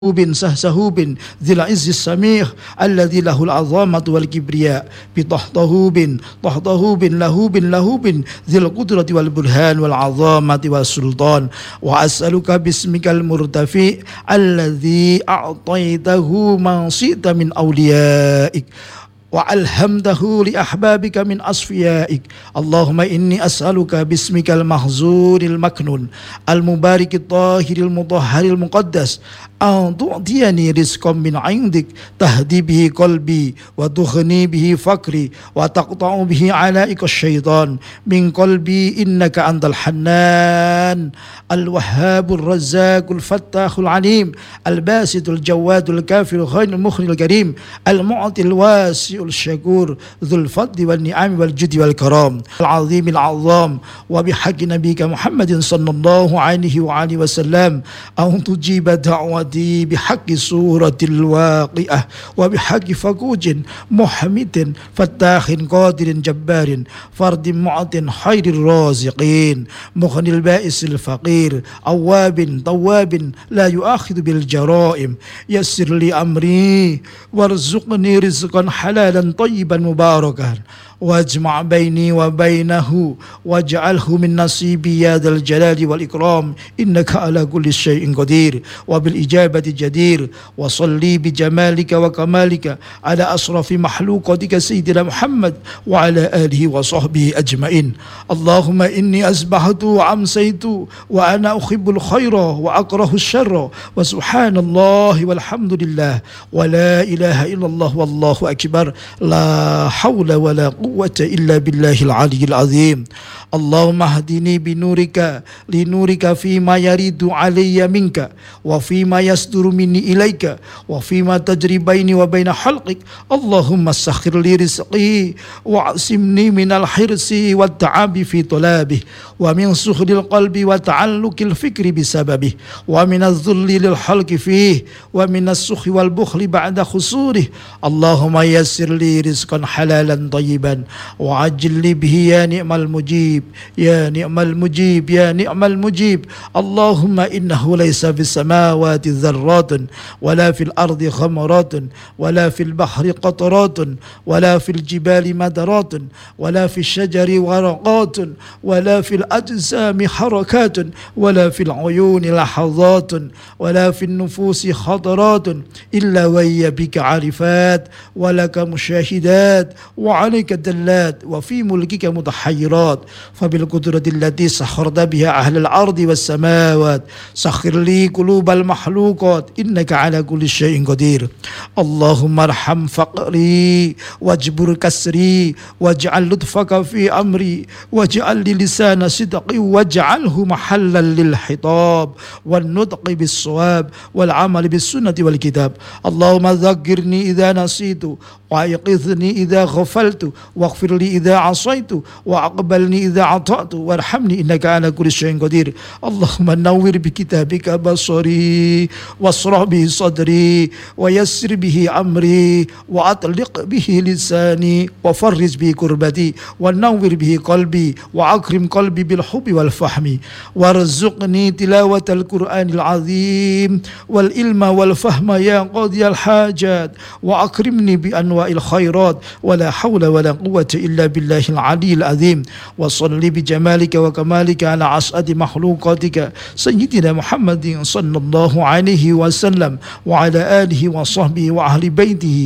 بن سهسهوب ذي العز السميع الذي له العظامة والكبرياء بطهطهوب لهوب ذي القدرة والبرهان والعظامة والسلطان. وأسألك باسمك المرتفع الذي أعطيته من شئت من أوليائك وألهمته لأحبابك من أصفيائك. اللهم إني أسألك باسمك المحزون المكنون المبارك الطاهر المطهر المقدس أن تعطيني رزقا من عندك تهدي به قلبي وتغني به فقري وتقطع به علائق الشيطان من قلبي، إنك أنت الحنان الوهاب الرزاق الفتاح العليم الباسط الجواد الكافر الغني المغني الكريم المعطي الواسع الشكور ذو الفضل والنعم والجود والكرام العظيم العظام. وبحق نبيك محمد صلى الله عليه وآله وسلم أن تجيب دعوتي بحق سورة الواقعة وبحق فقوج محمد فتاح قادر جبار فرد معط خير الرازقين مغني البائس الفقير أواب طواب لا يؤاخذ بالجرائم. يسر لي أمري وارزقني رزقا حلالا طيبا مباركا واجمع بيني وبينه واجعله من نصيبي يا ذا الجلال والإكرام، إنك على كل شيء قدير وبالإجابة جدير. وصلي بجمالك وكمالك على أشرف مخلوقاتك سيدنا محمد وعلى آله وصحبه أجمعين. اللهم إني أصبحت وأمسيت وأنا أحب الخير وأكره الشر وسبحان الله والحمد لله ولا إله إلا الله والله أكبر لا حول ولا قوة إلا بالله العلي العظيم. اللهم اهدني بنورك لنورك فيما يريد علي منك وفيما يصدر مني إليك وفيما تجري بيني وبين خلقك. اللهم سخر لي رزقي واعصمني من الحرص والتعب في طلابه ومن سخر القلب وتعلق الفكر بسببه ومن الذل للخلق فيه ومن السخ والبخل بعد خسوره. اللهم يسر لي رزقا حلالا طيبا وعجل لي به يا نعم المجيب يا نعم المجيب يا نعم المجيب. اللهم إنه ليس في السماوات ذرات ولا في الأرض خمرات ولا في البحر قطرات ولا في الجبال مدرات ولا في الشجر ورقات ولا في الأجسام حركات ولا في العيون لحظات ولا في النفوس خطرات إلا وهي بك عارفات ولك مشاهدات وعليك دلات وفي ملكك متحيرات. فبالقدرة التي سخرت بها أهل الأرض والسماوات سخر لي قلوب المخلوقات، إنك على كل شيء قدير. اللهم ارحم فقري واجبر كسري واجعل لطفك في أمري واجعل لي لسان صدق واجعله محلا للخطاب والنطق بالصواب والعمل بالسنة والكتاب. اللهم ذكرني إذا نسيت وأيقظني إذا غفلت واغفر لي إذا عصيت وأقبلني إذا عطأت وارحمني إنك على كل شيء قدير. اللهم نور بكتابك بصري واشرح به صدري ويسر به أمري وأطلق به لساني وفرج به كربتي ونور به قلبي وأكرم قلبي بالحب والفهم وارزقني تلاوة القرآن العظيم والعلم والفهم يا قاضي الحاجات وأكرمني بأنواع الخيرات ولا حول ولا قوة إلا بالله العلي العظيم. وصلي بجمالك وكمالك على أسعد مخلوقاتك سيدنا محمد صلى الله عليه وسلم وعلى آله وصحبه وأهل بيته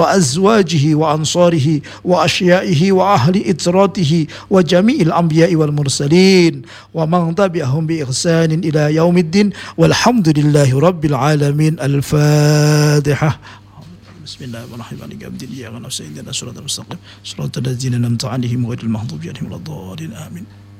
وأزواجه وأنصاره وأشيائه وأهل إتراته وجميع الأنبياء والمرسلين ومن تبعهم بإحسان إلى يوم الدين والحمد لله رب العالمين. الفاتحة. بسم الله الرحمن الرحيم. عبد الله ونفسه إننا صراط المستقيم صراط الذين أنعمت عليهم غير المغضوب عليهم ولا الضالين آمين.